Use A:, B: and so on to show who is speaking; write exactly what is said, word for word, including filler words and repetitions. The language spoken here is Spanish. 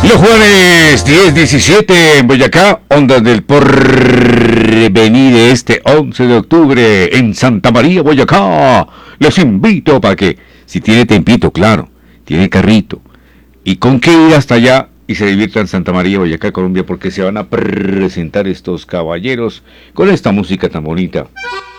A: Los jueves diez diecisiete en Boyacá, Ondas del Porvenir, este once de octubre en Santa María, Boyacá. Les invito para que, si tiene tempito, claro, tiene carrito, y con qué ir hasta allá y se diviertan en Santa María, Boyacá, Colombia, porque se van a presentar estos caballeros con esta música tan bonita.